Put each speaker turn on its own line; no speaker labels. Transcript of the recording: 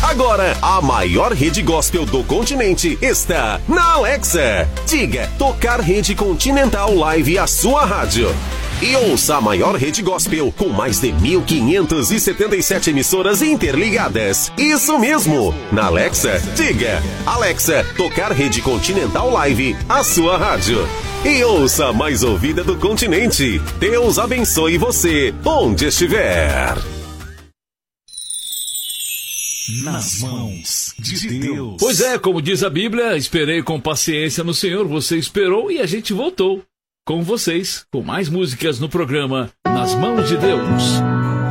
Agora, a maior rede gospel do continente está na Alexa. Diga, tocar Rede Continental Live, a sua rádio. E ouça a maior rede gospel com mais de 1.577 emissoras interligadas. Isso mesmo! Na Alexa, diga, Alexa, tocar Rede Continental Live, a sua rádio. E ouça a mais ouvida do continente. Deus abençoe você, onde estiver.
Nas mãos de Deus.
Pois é, como diz a Bíblia, esperei com paciência no Senhor, você esperou e a gente voltou com vocês, com mais músicas no programa Nas Mãos de Deus.